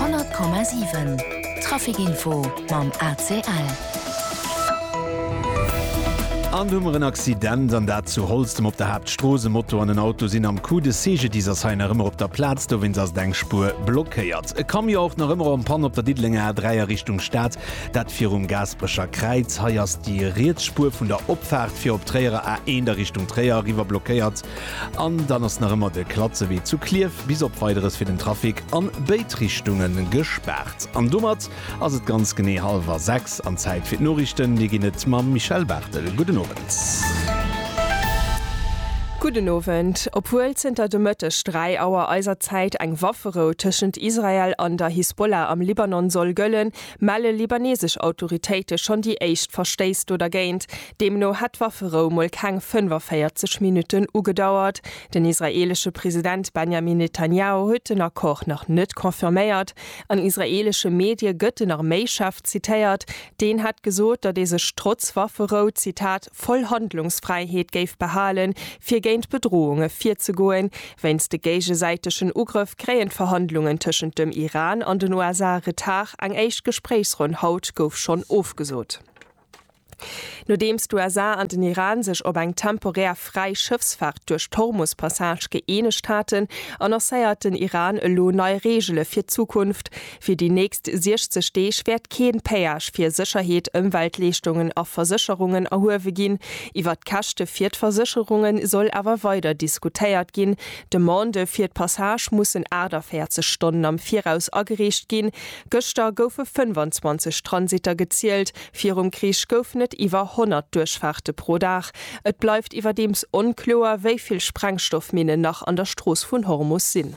100,7 Trafikinfo mam ACL. An dummeren Accident an dat zu Holstem op der Hauptstrose Motto an den Auto sinn am Coup de Sege dieser seiner immer op der Platz, do wenn as Denkspur blockiert. Kam ja auch noch immer am Pan op der Diedlinger A3er Richtung Stadt, dat fir Gasbrecher Kreiz heiers die Reetspur vun der Opfahrt fir op Träer A1 der Richtung Träer river blockiert. An dann ass noch immer de Klatze wie zu Klief bis op weiteres fir den Trafik an Beitrichtungen gesperrt. An dummert ass het ganz gené 5:30 an Zeit fir Norrichten, die ginnet ma Michel Bartel. Guten Abend. Guten Abend. Obwohl hinter de Mëttech 3 Auer Eiserzeit eng Waffero tschent Israel an der Hisbollah am Libanon soll göllen, melle libanesisch Autoritäte schon die echt verstehst oder geint. Demno hat Waffero mal keng 45 Minuten ugedauert. Den israelische Präsident Benjamin Netanyahu heute nach Koch noch net konfirméiert. An israelische Medien götte nach Meischaft zitiert. Den hat gesot, dat diese trotz Waffero Zitat voll Handlungsfreiheit geif behalen, fir Bedrohungen 4 zu goen, wenns de gegenseitigen Ugriff kräen Verhandlungen tschen dem Iran an den USA Tag eng eich Gesprächsrund haut gouf schon aufgesot. Nodems du USA an den Iran sech ob eng temporär frei Schiffsfahrt durch Hormuspassage geeinigt hatten, annonseiert den Iran lo neue Regele fir Zukunft. Für die nächst 60 Stech werd kein Péage fir Sicherheit, Umweltleistungen auf Versicherungen erhoewe gin. Iwer kachte Versicherungen soll aber weiter diskutiert gin. De Monde fir Passage muss in Ader 40 Stunden am Vieraus agerecht gin. Göster goufe 25 Transiter gezielt, Virum Kriech goufnet iwwer 100 Durchfahrte pro Dach. Et bleibt iwwerdems unklar, wieviel Sprengstoffminen noch an der Stroß von Hormus sind.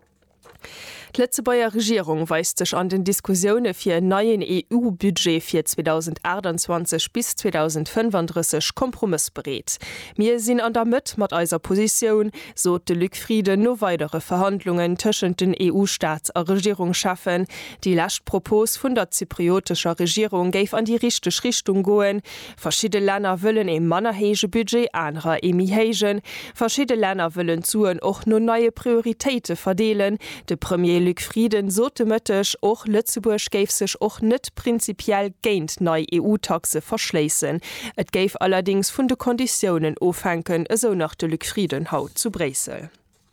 Die Letzebauer Regierung weist sich an den Diskussionen für ein neuen EU-Budget für 2028 bis 2035 Kompromiss berät. Wir sind an der Mitte mit unserer Position, so de Luc Friede, nur weitere Verhandlungen zwischen den EU-Staats- und Regierung schaffen. Die Lastpropos von der zypriotischen Regierung gave an die richtige Richtung gehen. Verschiedene Länder wollen ein mannerhege Budget, andere emihagen. Verschiedene Länder wollen zuen auch nur neue Prioritäten verdelen. Der Premier Luc Frieden sote mëttech och Lützeburg geif sech och net prinzipiell géint neii EU-Taxe verschleessen. Et géif allerdings vun de Konditionen ofhänken, eso nach de Luc Frieden haut zu Bresel.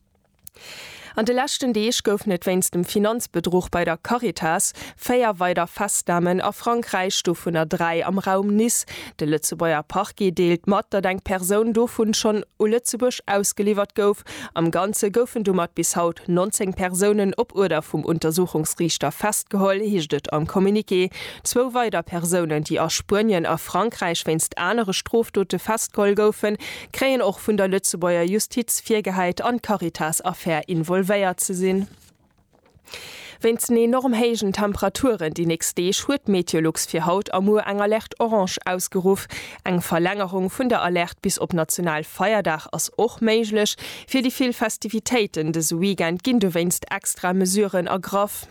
An de lachten Deeg gouf net wennst dem Finanzbedruch bei der Caritas, 4 weiter Festnahmen a Frankreich Stufener 3 am Raum Nice. De Lützebauer Parquet deelt mat, dat eng Person dovun schon u Lützeburg ausgeliefert gouf. Am Ganze goufen du mat bis haut 19 Personen op oder vum Untersuchungsrichter festgeholl, hiechtet am Kommuniqué. 2 weiter Personen, die aus Spurien a Frankreich wennst andere Stroftote festgeholl goufen, kreien och vun der Lützebauer Justiz Viergeheit an Caritas-Affaire involviert zu sinn. Wenn's den enorm heigen Temperaturen die nächste Day huet Meteorologs fir Haut amur eng Alert Orange ausgeruf. Eng Verlängerung vun der Alert bis op National Feierdach ass och meiglech. Fir die viel Festivitäten des Weekend ginn du wennst extra Mesuren ergraff.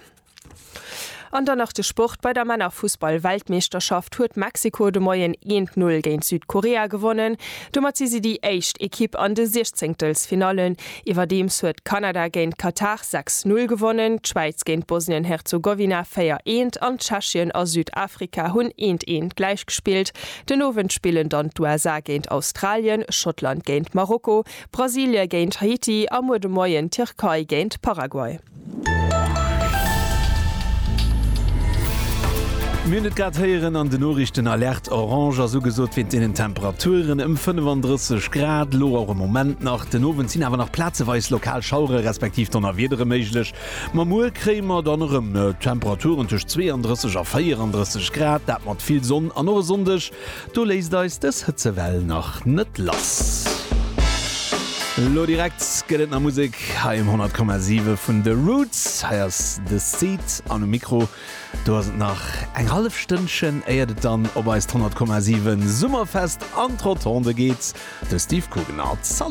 An der nach de Sport bei der Männerfußball-Weltmeisterschaft huet Mexiko de Moien 1-0 gegen Südkorea gewonnen. Dummer sie die echt Equipe an de 16. Iwerdems huet Kanada gegen Katar 6-0 gewonnen, Schweiz gegen Bosnien-Herzegowina 4-1 an Tschechien aus Südafrika hun 1-1 gleichgespielt. Den Owen spielen dann USA gegen Australien, Schottland gegen Marokko, Brasilien gegen Haiti, am de Moien Türkei gegen Paraguay. Mündet grad heieren an den Norrichten Alert Orange so gesot wie den Temperaturen im 35 Grad lo im Moment nach den Owen sinn awer nach Platzeweis lokal schaure respektiv donner wedere meiglech. Mamurkrämer dannem Temperaturen tuch 32 a 34 Grad, dat mat viel Sonn an no sondech. Du leist da is des Hitzewell nach net lass. Lo direkt gedet na Musik ha im 100,7 vun The Roots, heiers The Seed an dem Mikro. Du hast nach eng half Stündchen eierdet dann ob es 100,7 Summerfest an Trotonde geht's. De Steve Kugenart.